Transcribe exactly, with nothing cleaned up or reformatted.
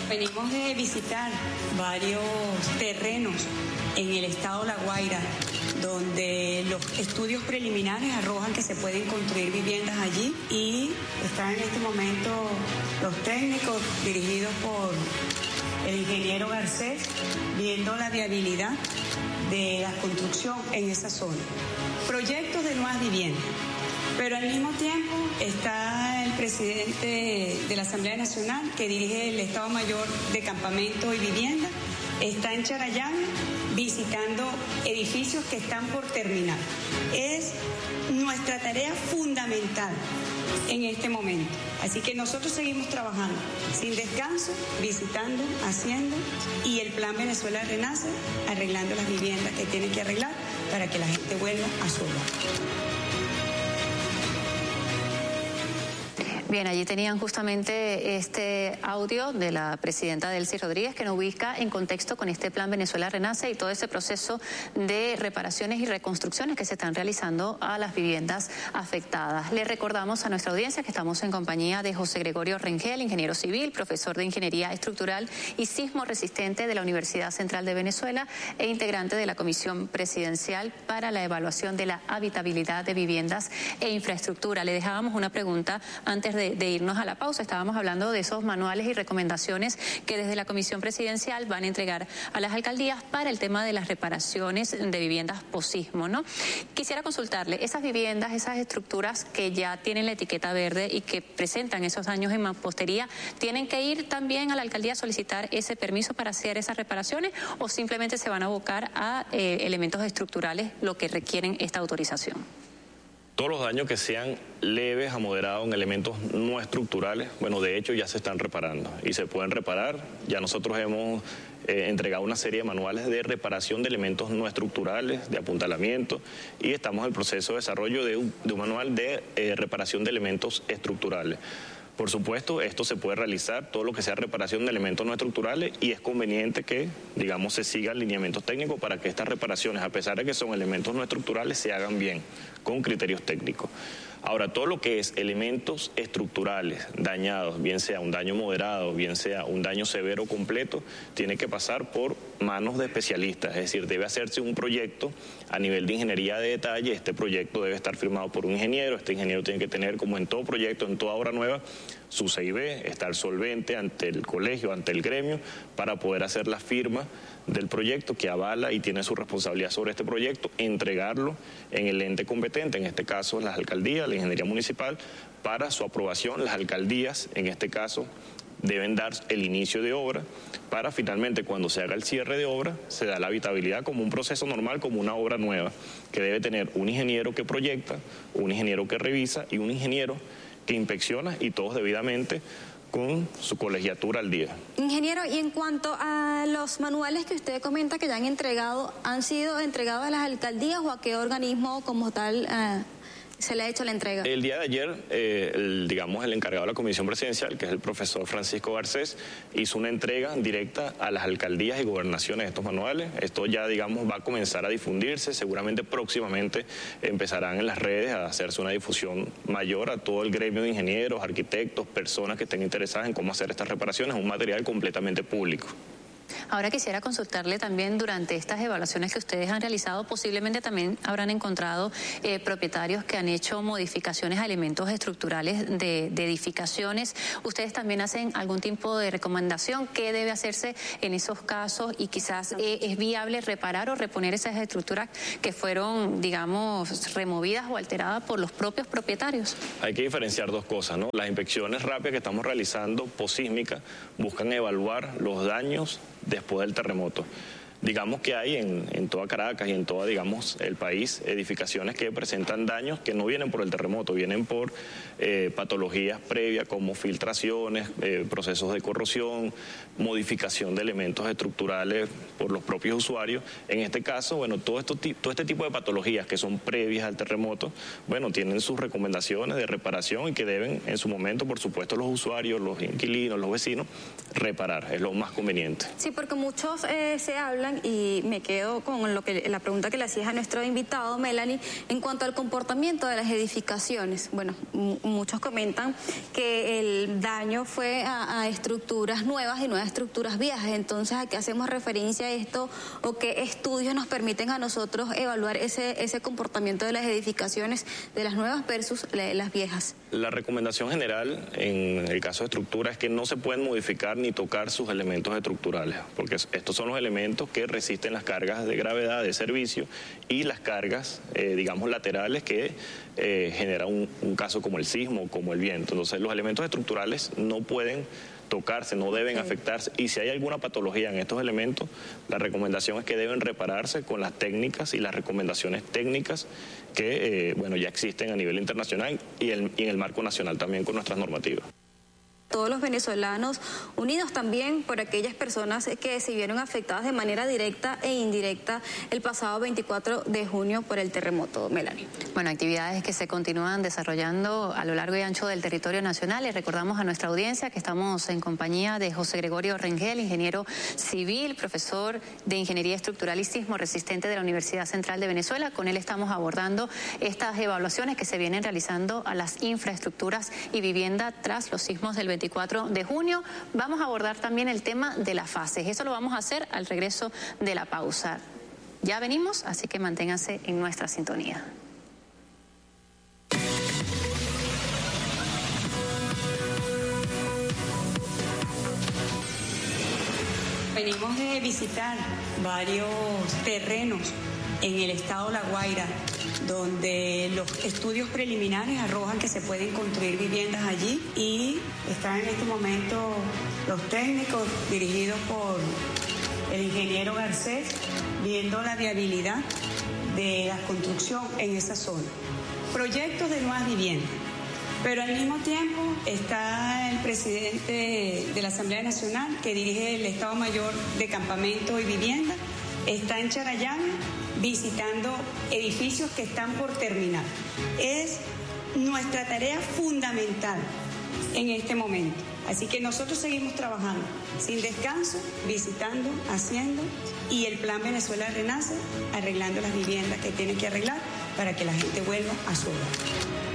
Venimos de visitar varios terrenos en el estado de La Guaira, donde los estudios preliminares arrojan que se pueden construir viviendas allí, y están en este momento los técnicos dirigidos por el ingeniero Garcés viendo la viabilidad de la construcción en esa zona. Proyectos de nuevas viviendas, pero al mismo tiempo está el presidente de la Asamblea Nacional, que dirige el Estado Mayor de Campamento y Vivienda, está en Charallave visitando edificios que están por terminar. Es nuestra tarea fundamental en este momento. Así que nosotros seguimos trabajando sin descanso, visitando, haciendo, y el Plan Venezuela Renace, arreglando las viviendas que tienen que arreglar para que la gente vuelva a su hogar. Bien, allí tenían justamente este audio de la presidenta Delcy Rodríguez, que nos ubica en contexto con este Plan Venezuela Renace y todo ese proceso de reparaciones y reconstrucciones que se están realizando a las viviendas afectadas. Le recordamos a nuestra audiencia que estamos en compañía de José Gregorio Rengel, ingeniero civil, profesor de Ingeniería Estructural y Sismo Resistente de la Universidad Central de Venezuela e integrante de la Comisión Presidencial para la Evaluación de la Habitabilidad de Viviendas e Infraestructura. Le dejábamos una pregunta antes de De, de irnos a la pausa. Estábamos hablando de esos manuales y recomendaciones que desde la Comisión Presidencial van a entregar a las alcaldías para el tema de las reparaciones de viviendas post-sismo, ¿no? Quisiera consultarle, esas viviendas, esas estructuras que ya tienen la etiqueta verde y que presentan esos daños en mampostería, ¿tienen que ir también a la alcaldía a solicitar ese permiso para hacer esas reparaciones o simplemente se van a abocar a eh, elementos estructurales lo que requieren esta autorización? Todos los daños que sean leves a moderados en elementos no estructurales, bueno, de hecho ya se están reparando y se pueden reparar. Ya nosotros hemos eh, entregado una serie de manuales de reparación de elementos no estructurales, de apuntalamiento, y estamos en el proceso de desarrollo de un, de un manual de eh, reparación de elementos estructurales. Por supuesto, esto se puede realizar, todo lo que sea reparación de elementos no estructurales, y es conveniente que, digamos, se sigan lineamientos técnicos para que estas reparaciones, a pesar de que son elementos no estructurales, se hagan bien, con criterios técnicos. Ahora, todo lo que es elementos estructurales dañados, bien sea un daño moderado, bien sea un daño severo completo, tiene que pasar por manos de especialistas, es decir, debe hacerse un proyecto a nivel de ingeniería de detalle. Este proyecto debe estar firmado por un ingeniero, este ingeniero tiene que tener, como en todo proyecto, en toda obra nueva, su C I B, estar solvente ante el colegio, ante el gremio, para poder hacer la firma del proyecto que avala y tiene su responsabilidad sobre este proyecto, entregarlo en el ente competente, en este caso las alcaldías, la ingeniería municipal, para su aprobación. Las alcaldías, en este caso, deben dar el inicio de obra para finalmente, cuando se haga el cierre de obra, se da la habitabilidad como un proceso normal, como una obra nueva, que debe tener un ingeniero que proyecta, un ingeniero que revisa y un ingeniero que inspecciona, y todos debidamente con su colegiatura al día. Ingeniero, y en cuanto a los manuales que usted comenta que ya han entregado, ¿han sido entregados a las alcaldías o a qué organismo como tal eh, se le ha hecho la entrega? El día de ayer, eh, el, digamos, el encargado de la Comisión Presidencial, que es el profesor Francisco Garcés, hizo una entrega directa a las alcaldías y gobernaciones de estos manuales. Esto ya, digamos, va a comenzar a difundirse. Seguramente próximamente empezarán en las redes a hacerse una difusión mayor a todo el gremio de ingenieros, arquitectos, personas que estén interesadas en cómo hacer estas reparaciones. Un material completamente público. Ahora quisiera consultarle también, durante estas evaluaciones que ustedes han realizado, posiblemente también habrán encontrado eh, propietarios que han hecho modificaciones a elementos estructurales de, de edificaciones. ¿Ustedes también hacen algún tipo de recomendación? ¿Qué debe hacerse en esos casos? Y quizás eh, es viable reparar o reponer esas estructuras que fueron, digamos, removidas o alteradas por los propios propietarios. Hay que diferenciar dos cosas, ¿no? Las inspecciones rápidas que estamos realizando, posísmicas, buscan evaluar los daños después del terremoto. Digamos que hay en, en toda Caracas y en todo, digamos, el país, edificaciones que presentan daños que no vienen por el terremoto, vienen por eh, patologías previas como filtraciones, eh, procesos de corrosión, modificación de elementos estructurales por los propios usuarios. En este caso, bueno, todo, esto, todo este tipo de patologías que son previas al terremoto, bueno, tienen sus recomendaciones de reparación y que deben, en su momento, por supuesto, los usuarios, los inquilinos, los vecinos, reparar. Es lo más conveniente. Sí, porque muchos eh, se hablan comentan, y me quedo con lo que la pregunta que le hacías a nuestro invitado, Melanie, en cuanto al comportamiento de las edificaciones. Bueno, muchos comentan que el daño fue a, a estructuras nuevas y no a estructuras viejas. Entonces, ¿a qué hacemos referencia a esto o qué estudios nos permiten a nosotros evaluar ese, ese comportamiento de las edificaciones de las nuevas versus las viejas? La recomendación general en el caso de estructuras es que no se pueden modificar ni tocar sus elementos estructurales, porque estos son los elementos que resisten las cargas de gravedad de servicio y las cargas, eh, digamos, laterales que eh, generan un, un caso como el sismo, como el viento. Entonces, los elementos estructurales no pueden tocarse, no deben sí. afectarse, y si hay alguna patología en estos elementos, la recomendación es que deben repararse con las técnicas y las recomendaciones técnicas que eh, bueno, ya existen a nivel internacional y, el, y en el marco nacional también con nuestras normativas. Todos los venezolanos unidos también por aquellas personas que se vieron afectadas de manera directa e indirecta el pasado veinticuatro de junio por el terremoto. Melanie. Bueno, actividades que se continúan desarrollando a lo largo y ancho del territorio nacional. Y recordamos a nuestra audiencia que estamos en compañía de José Gregorio Rengel, ingeniero civil, profesor de Ingeniería Estructural y Sismo Resistente de la Universidad Central de Venezuela. Con él estamos abordando estas evaluaciones que se vienen realizando a las infraestructuras y vivienda tras los sismos del veinticuatro de junio. Vamos a abordar también el tema de las fases. Eso lo vamos a hacer al regreso de la pausa. Ya venimos, así que manténganse en nuestra sintonía. Venimos de visitar varios terrenos en el estado La Guaira, donde los estudios preliminares arrojan que se pueden construir viviendas allí, y están en este momento los técnicos dirigidos por el ingeniero Garcés viendo la viabilidad de la construcción en esa zona. Proyectos de nuevas viviendas, pero al mismo tiempo está el presidente de la Asamblea Nacional que dirige el Estado Mayor de Campamento y Vivienda, está en Charallave visitando edificios que están por terminar. Es nuestra tarea fundamental en este momento. Así que nosotros seguimos trabajando sin descanso, visitando, haciendo, y el Plan Venezuela Renace arreglando las viviendas que tiene que arreglar para que la gente vuelva a su hogar.